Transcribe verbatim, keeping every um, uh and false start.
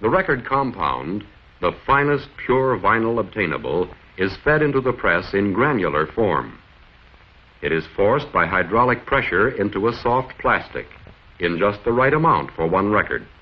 The record compound, the finest pure vinyl obtainable, is fed into the press in granular form. It is forced by hydraulic pressure into a soft plastic in just the right amount for one record.